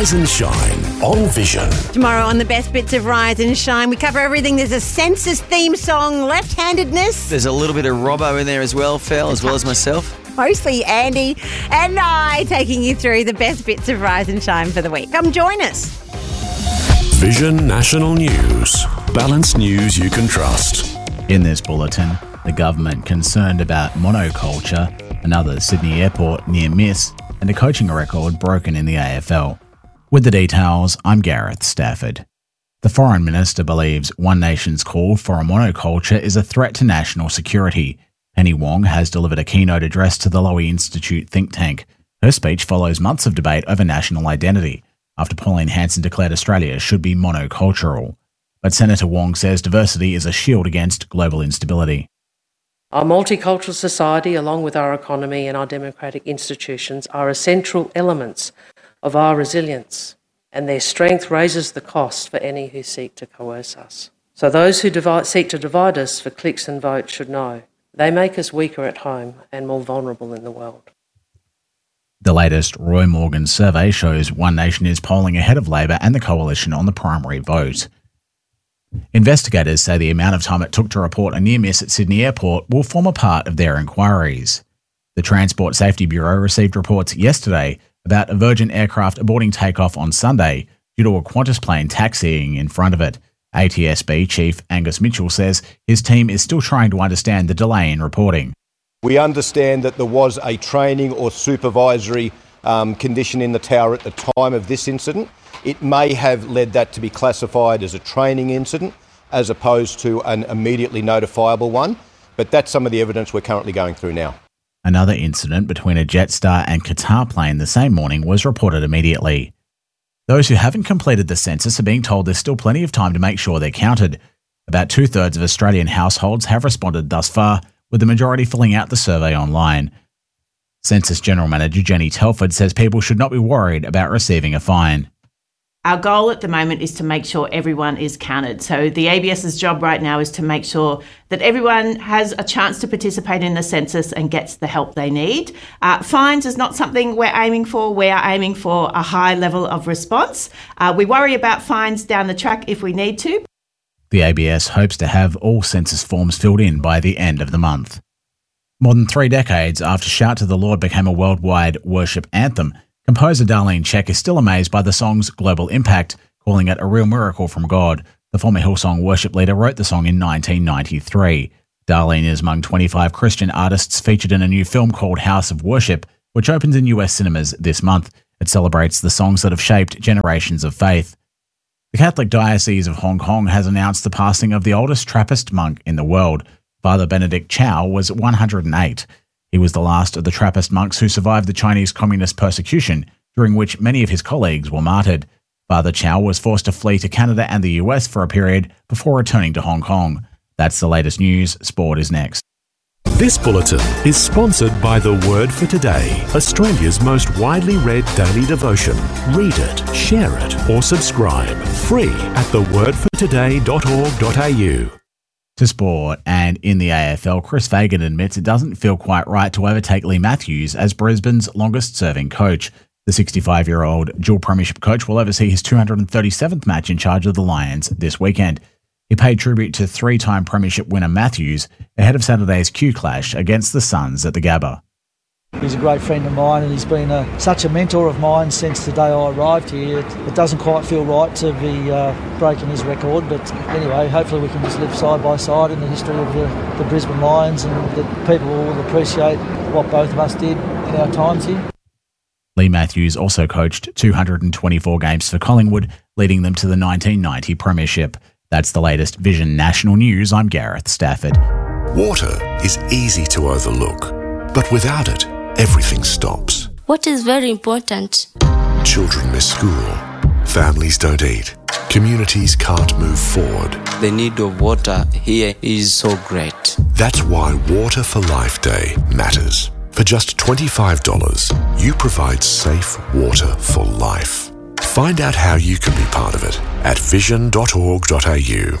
Rise and Shine on Vision. Tomorrow on the best bits of Rise and Shine, we cover everything. There's a census theme song, left-handedness. There's a little bit of Robbo in there as well, Fel, as well as myself. Mostly Andy and I taking you through the best bits of Rise and Shine for the week. Come join us. Vision National News. Balanced news you can trust. In this bulletin, the government concerned about monoculture, another Sydney airport near miss, and a coaching record broken in the AFL. With the details, I'm Gareth Stafford. The Foreign Minister believes One Nation's call for a monoculture is a threat to national security. Penny Wong has delivered a keynote address to the Lowy Institute think tank. Her speech follows months of debate over national identity, after Pauline Hanson declared Australia should be monocultural. But Senator Wong says diversity is a shield against global instability. Our multicultural society, along with our economy and our democratic institutions, are essential elements of our resilience, and their strength raises the cost for any who seek to coerce us. So those who seek to divide us for clicks and votes should know they make us weaker at home and more vulnerable in the world. The latest Roy Morgan survey shows One Nation is polling ahead of Labor and the Coalition on the primary vote. Investigators say the amount of time it took to report a near miss at Sydney Airport will form a part of their inquiries. The Transport Safety Bureau received reports yesterday about a Virgin aircraft aborting takeoff on Sunday due to a Qantas plane taxiing in front of it. ATSB Chief Angus Mitchell says his team is still trying to understand the delay in reporting. We understand that there was a training or supervisory condition in the tower at the time of this incident. It may have led that to be classified as a training incident as opposed to an immediately notifiable one, but that's some of the evidence we're currently going through now. Another incident between a Jetstar and Qatar plane the same morning was reported immediately. Those who haven't completed the census are being told there's still plenty of time to make sure they're counted. About 2/3 of Australian households have responded thus far, with the majority filling out the survey online. Census General Manager Jenny Telford says people should not be worried about receiving a fine. Our goal at the moment is to make sure everyone is counted. So the ABS's job right now is to make sure that everyone has a chance to participate in the census and gets the help they need. Fines is not something we're aiming for. We are aiming for a high level of response. We worry about fines down the track if we need to. The ABS hopes to have all census forms filled in by the end of the month. More than 3 decades after Shout to the Lord became a worldwide worship anthem, composer Darlene Zschech is still amazed by the song's global impact, calling it a real miracle from God. The former Hillsong worship leader wrote the song in 1993. Darlene is among 25 Christian artists featured in a new film called House of Worship, which opens in US cinemas this month. It celebrates the songs that have shaped generations of faith. The Catholic Diocese of Hong Kong has announced the passing of the oldest Trappist monk in the world. Father Benedict Chow was 108. He was the last of the Trappist monks who survived the Chinese communist persecution, during which many of his colleagues were martyred. Father Chow was forced to flee to Canada and the US for a period before returning to Hong Kong. That's the latest news. Sport is next. This bulletin is sponsored by The Word for Today, Australia's most widely read daily devotion. Read it, share it, or subscribe. Free at thewordfortoday.org.au. To sport, and in the AFL, Chris Fagan admits it doesn't feel quite right to overtake Lee Matthews as Brisbane's longest-serving coach. The 65-year-old dual premiership coach will oversee his 237th match in charge of the Lions this weekend. He paid tribute to 3-time premiership winner Matthews ahead of Saturday's Q clash against the Suns at the Gabba. He's a great friend of mine and he's been such a mentor of mine since the day I arrived here. It doesn't quite feel right to be breaking his record, but anyway, hopefully we can just live side by side in the history of the Brisbane Lions, and that people will appreciate what both of us did in our times here. Lee Matthews also coached 224 games for Collingwood, leading them to the 1990 premiership. That's the latest Vision National News. I'm Gareth Stafford. Water is easy to overlook, but without it, everything stops. What is very important? Children miss school, families don't eat, communities can't move forward. The need of water here is so great. That's why Water for Life Day matters. For just $25, you provide safe water for life. Find out how you can be part of it at vision.org.au.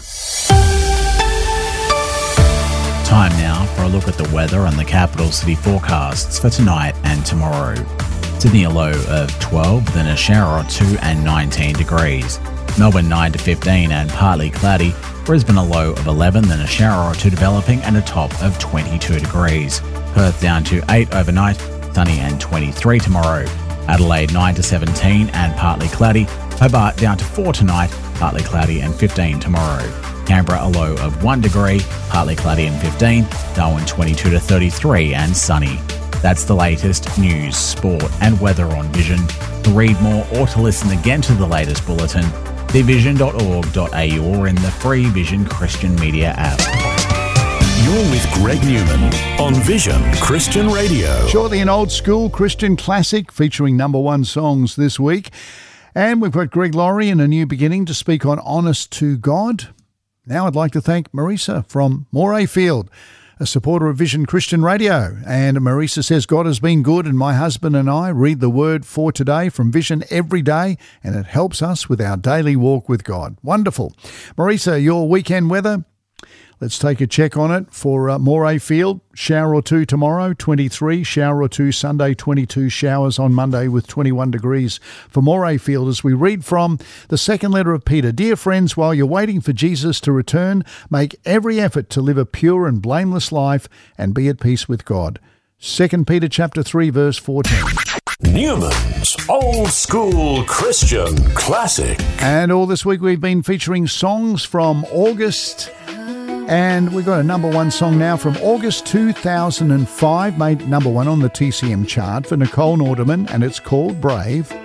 Time now for a look at the weather and the capital city forecasts for tonight and tomorrow. Sydney a low of 12, then a shower or two and 19 degrees. Melbourne 9 to 15 and partly cloudy. Brisbane a low of 11, then a shower or two developing and a top of 22 degrees. Perth down to 8 overnight, sunny and 23 tomorrow. Adelaide 9 to 17 and partly cloudy. Hobart down to 4 tonight, partly cloudy and 15 tomorrow. Canberra a low of 1 degree, partly cloudy and 15. Darwin 22 to 33 and sunny. That's the latest news, sport and weather on Vision. To read more or to listen again to the latest bulletin, vision.org.au or in the free Vision Christian Media app. You're with Greg Newman on Vision Christian Radio. Shortly an old school Christian classic featuring number one songs this week. And we've got Greg Laurie in A New Beginning to speak on Honest to God. Now I'd like to thank Marisa from Moray Field, a supporter of Vision Christian Radio. And Marisa says, God has been good and my husband and I read the word for today from Vision every day and it helps us with our daily walk with God. Wonderful. Marisa, your weekend weather? Let's take a check on it for Moray Field. Shower or two tomorrow, 23. Shower or two Sunday, 22. Showers on Monday with 21 degrees for Moray Field. As we read from the second letter of Peter. Dear friends, while you're waiting for Jesus to return, make every effort to live a pure and blameless life and be at peace with God. 2 Peter chapter 3, verse 14. Newman's Old School Christian Classic. And all this week we've been featuring songs from August. And we've got a number one song now from August 2005, made number one on the TCM chart for Nicole Nordeman, and it's called Brave.